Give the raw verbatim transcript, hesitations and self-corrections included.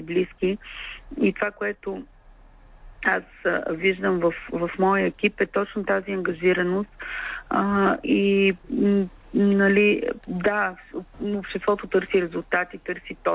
близки. И това, което аз а, виждам в, в моя екип е точно тази ангажираност а, и м, нали, да, обществото търси резултати, търси точно